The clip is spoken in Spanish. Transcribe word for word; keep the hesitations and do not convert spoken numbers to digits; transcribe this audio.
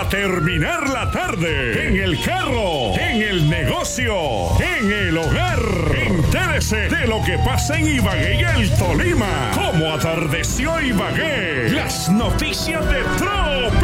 terminar la tarde. En el carro, en el negocio, en el hogar. Entérese de lo que pasa en Ibagué y el Tolima. Cómo atardeció Ibagué. Las noticias de Trop.